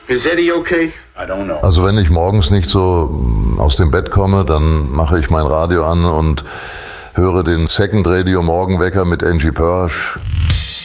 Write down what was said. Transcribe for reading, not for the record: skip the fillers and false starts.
Is Eddie okay? I don't know. Also wenn ich morgens nicht so aus dem Bett komme, dann mache ich mein Radio an und höre den Second Radio Morgenwecker mit Angie Pörsch.